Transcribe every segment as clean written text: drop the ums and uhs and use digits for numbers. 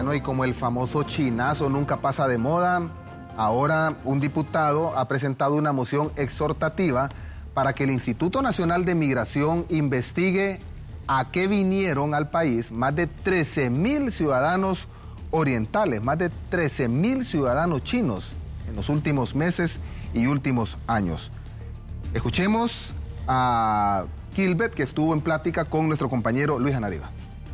Bueno, y como el famoso chinazo nunca pasa de moda, ahora un diputado ha presentado una moción exhortativa para que el Instituto Nacional de Migración investigue a qué vinieron al país más de 13,000 ciudadanos orientales, más de 13,000 ciudadanos chinos en los últimos meses y últimos años. Escuchemos a Gilbert, que estuvo en plática con nuestro compañero Luis Anariva.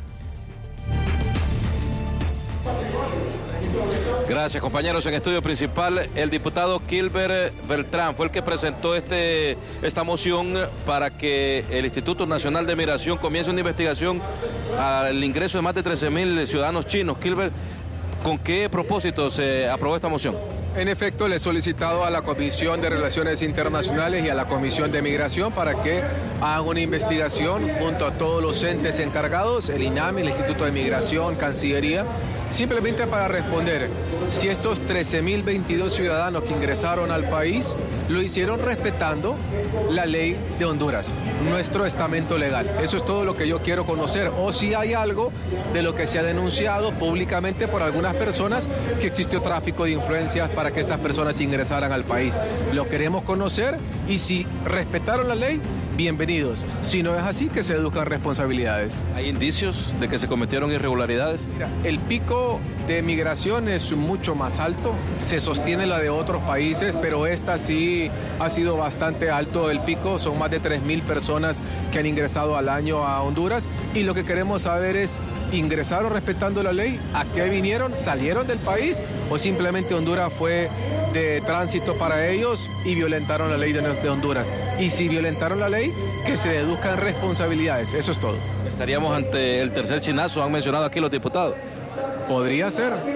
Gracias, compañeros. En estudio principal, el diputado Gilbert Beltrán fue el que presentó esta moción para que el Instituto Nacional de Migración comience una investigación al ingreso de más de 13,000 ciudadanos chinos. Gilbert, ¿con qué propósito se aprobó esta moción? En efecto, le he solicitado a la Comisión de Relaciones Internacionales y a la Comisión de Migración para que hagan una investigación junto a todos los entes encargados, el INAMI, el Instituto de Migración, Cancillería, simplemente para responder si estos 13,022 ciudadanos que ingresaron al país lo hicieron respetando la ley de Honduras, nuestro estamento legal. Eso es todo lo que yo quiero conocer, o si hay algo de lo que se ha denunciado públicamente por algunas personas que existió tráfico de influencias para que estas personas ingresaran al país. Lo queremos conocer y si respetaron la ley, bienvenidos. Si no es así, que se deduzcan responsabilidades. ¿Hay indicios de que se cometieron irregularidades? Mira, el pico de migración es mucho más alto, se sostiene la de otros países, pero esta sí ha sido bastante alto el pico, son más de 3,000 personas que han ingresado al año a Honduras y lo que queremos saber es, ¿ingresaron respetando la ley? ¿A qué vinieron? ¿Salieron del país? ¿O simplemente Honduras fue de tránsito para ellos y violentaron la ley de Honduras? Y si violentaron la ley, que se deduzcan responsabilidades, eso es todo. ¿Estaríamos ante el tercer chinazo, han mencionado aquí los diputados? Podría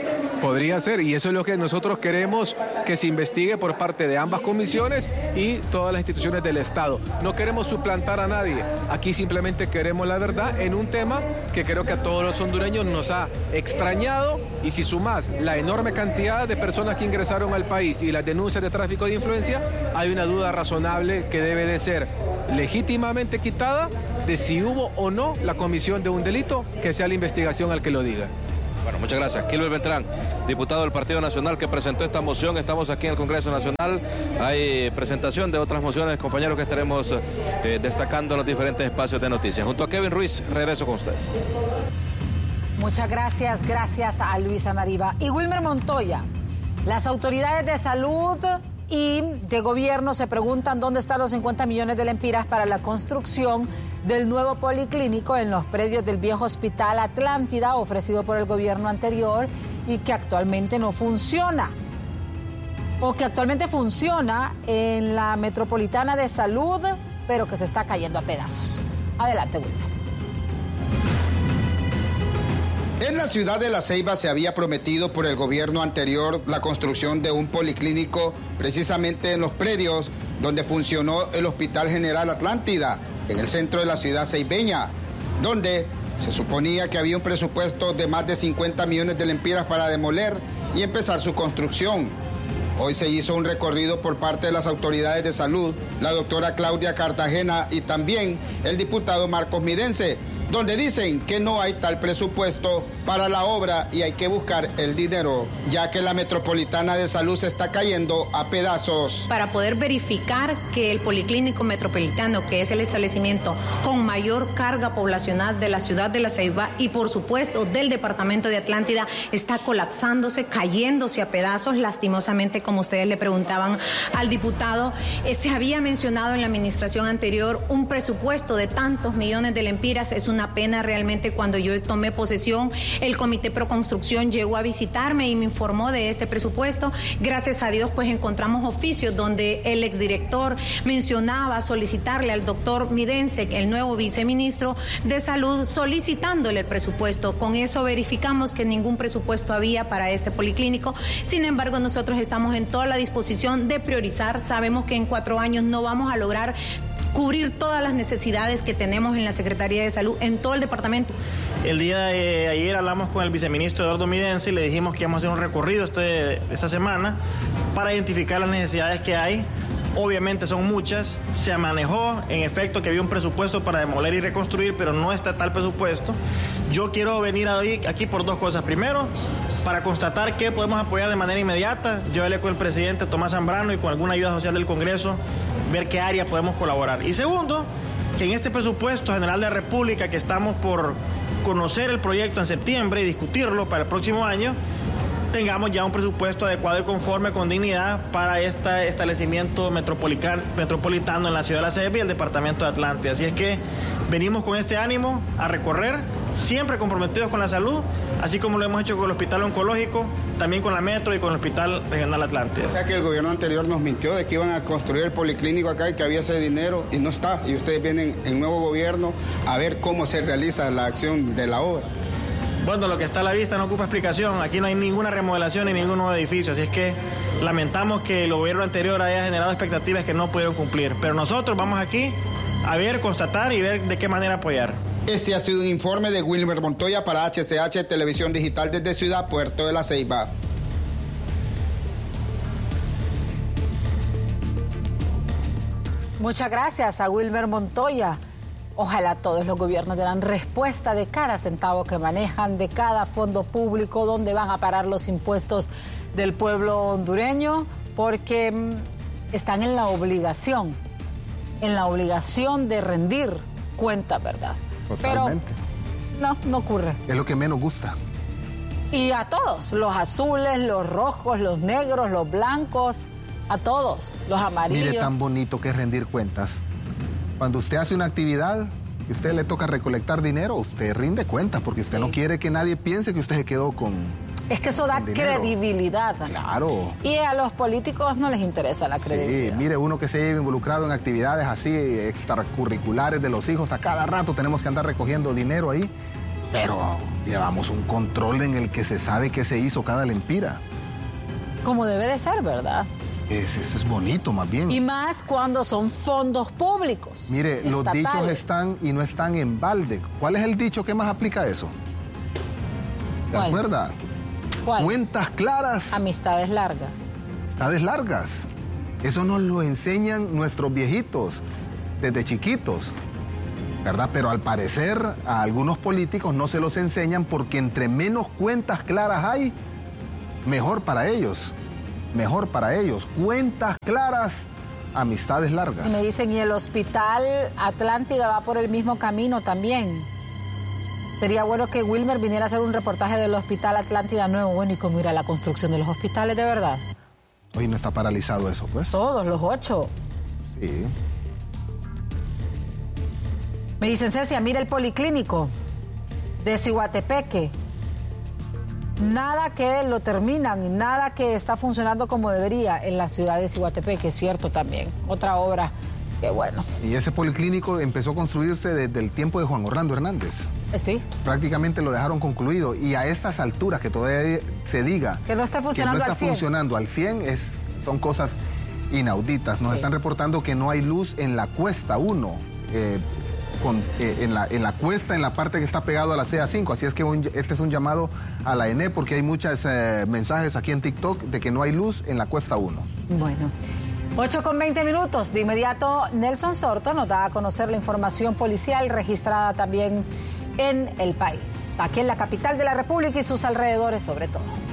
ser, y eso es lo que nosotros queremos que se investigue por parte de ambas comisiones y todas las instituciones del Estado. No queremos suplantar a nadie, aquí simplemente queremos la verdad en un tema que creo que a todos los hondureños nos ha extrañado, y si sumas la enorme cantidad de personas que ingresaron al país y las denuncias de tráfico de influencia, hay una duda razonable que debe de ser legítimamente quitada de si hubo o no la comisión de un delito, que sea la investigación al que lo diga. Bueno, muchas gracias. Gilbert Beltrán, diputado del Partido Nacional que presentó esta moción. Estamos aquí en el Congreso Nacional. Hay presentación de otras mociones, compañeros, que estaremos destacando en los diferentes espacios de noticias. Junto a Kevin Ruiz, regreso con ustedes. Muchas gracias a Luis Anariva. Y Wilmer Montoya, las autoridades de salud y de gobierno se preguntan dónde están los 50 millones de lempiras para la construcción del nuevo policlínico en los predios del viejo Hospital Atlántida, ofrecido por el gobierno anterior y que actualmente no funciona. O que actualmente funciona en la Metropolitana de Salud, pero que se está cayendo a pedazos. Adelante, Wilmer. En la ciudad de La Ceiba se había prometido por el gobierno anterior la construcción de un policlínico precisamente en los predios donde funcionó el Hospital General Atlántida, en el centro de la ciudad ceibeña, donde se suponía que había un presupuesto de más de 50 millones de lempiras para demoler y empezar su construcción. Hoy se hizo un recorrido por parte de las autoridades de salud, la doctora Claudia Cartagena y también el diputado Marcos Midense, donde dicen que no hay tal presupuesto para la obra y hay que buscar el dinero, ya que la Metropolitana de Salud se está cayendo a pedazos. Para poder verificar que el Policlínico Metropolitano, que es el establecimiento con mayor carga poblacional de la ciudad de La Ceiba y por supuesto del departamento de Atlántida, está colapsándose, cayéndose a pedazos, lastimosamente, como ustedes le preguntaban al diputado, se había mencionado en la administración anterior un presupuesto de tantos millones de lempiras. Es una pena realmente. Cuando yo tomé posesión, el Comité Pro Construcción llegó a visitarme y me informó de este presupuesto. Gracias a Dios, pues encontramos oficios donde el exdirector mencionaba solicitarle al doctor Midense, el nuevo viceministro de Salud, solicitándole el presupuesto. Con eso verificamos que ningún presupuesto había para este policlínico. Sin embargo, nosotros estamos en toda la disposición de priorizar. Sabemos que en 4 años no vamos a lograr cubrir todas las necesidades que tenemos en la Secretaría de Salud, en todo el departamento. El día de ayer hablamos con el viceministro Eduardo Midense y le dijimos que íbamos a hacer un recorrido esta semana para identificar las necesidades que hay Obviamente son muchas, se manejó en efecto que había un presupuesto para demoler y reconstruir, pero no está tal presupuesto. Yo quiero venir aquí por dos cosas. Primero, para constatar que podemos apoyar de manera inmediata. Yo hablé con el presidente Tomás Zambrano y con alguna ayuda social del Congreso, ver qué área podemos colaborar. Y segundo, que en este presupuesto general de la República, que estamos por conocer el proyecto en septiembre y discutirlo para el próximo año, tengamos ya un presupuesto adecuado y conforme con dignidad para este establecimiento metropolitano en la ciudad de La Ceiba y el departamento de Atlántida. Así es que venimos con este ánimo a recorrer, siempre comprometidos con la salud, así como lo hemos hecho con el Hospital Oncológico, también con la Metro y con el Hospital Regional Atlántida. O sea que el gobierno anterior nos mintió de que iban a construir el policlínico acá y que había ese dinero y no está. Y ustedes vienen en nuevo gobierno a ver cómo se realiza la acción de la obra. Bueno, lo que está a la vista no ocupa explicación. Aquí no hay ninguna remodelación ni ningún nuevo edificio. Así es que lamentamos que el gobierno anterior haya generado expectativas que no pudieron cumplir. Pero nosotros vamos aquí a ver, constatar y ver de qué manera apoyar. Este ha sido un informe de Wilmer Montoya para HCH Televisión Digital desde Ciudad Puerto de La Ceiba. Muchas gracias a Wilmer Montoya. Ojalá todos los gobiernos dieran respuesta de cada centavo que manejan, de cada fondo público, dónde van a parar los impuestos del pueblo hondureño, porque están en la obligación de rendir cuenta, ¿verdad? Totalmente. Pero no ocurre. Es lo que menos gusta. Y a todos, los azules, los rojos, los negros, los blancos, a todos, los amarillos. Mire tan bonito que es rendir cuentas. Cuando usted hace una actividad y usted le toca recolectar dinero, usted rinde cuentas porque usted no quiere que nadie piense que usted se quedó con... Es que eso da credibilidad. Claro. Y a los políticos no les interesa la credibilidad. Sí, mire, uno que se lleva involucrado en actividades así extracurriculares de los hijos, a cada rato tenemos que andar recogiendo dinero ahí, pero llevamos un control en el que se sabe qué se hizo cada lempira. Como debe de ser, ¿verdad? Eso es bonito, más bien. Y más cuando son fondos públicos. Mire, estatales. Los dichos están y no están en balde. ¿Cuál es el dicho que más aplica eso? ¿Se acuerda? ¿Cuál? Cuentas claras. Amistades largas. Amistades largas. Eso nos lo enseñan nuestros viejitos desde chiquitos, ¿verdad? Pero al parecer a algunos políticos no se los enseñan porque entre menos cuentas claras hay, mejor para ellos. Mejor para ellos. Cuentas claras, amistades largas. Y me dicen, y el Hospital Atlántida va por el mismo camino también. Sería bueno que Wilmer viniera a hacer un reportaje del Hospital Atlántida nuevo. Bueno, ¿y cómo irá la construcción de los hospitales de verdad? Hoy no está paralizado eso, pues. Todos, los 8. Sí. Me dicen, Cecia, mira el policlínico de Ciguatepeque. Nada que lo terminan, nada que está funcionando como debería en la ciudad de Ciguatepeque, es cierto también. Otra obra, qué bueno. Y ese policlínico empezó a construirse desde el tiempo de Juan Orlando Hernández. Sí. Prácticamente lo dejaron concluido. Y a estas alturas que todavía se diga que no está funcionando al 100. funcionando al 100 son cosas inauditas. Nos están reportando que no hay luz en la cuesta 1. En la cuesta, en la parte que está pegado a la CA5, así es que este es un llamado a la ENE porque hay muchos mensajes aquí en TikTok de que no hay luz en la cuesta 1. Bueno, 8:20. De inmediato, Nelson Sorto nos da a conocer la información policial registrada también en el país, aquí en la capital de la República y sus alrededores sobre todo.